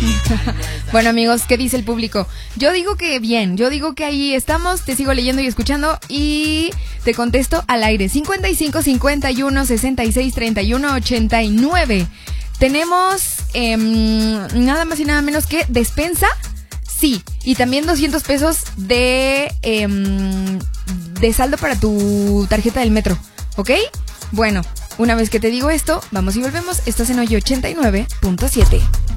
Bueno, amigos, ¿qué dice el público? Yo digo que bien, yo digo que ahí estamos, te sigo leyendo y escuchando y te contesto al aire. 55 51 66 31 89. Tenemos nada más y nada menos que despensa, sí, y también 200 pesos de saldo para tu tarjeta del metro, ¿ok? Bueno, una vez que te digo esto, vamos y volvemos. Estás en Hoy 89.7.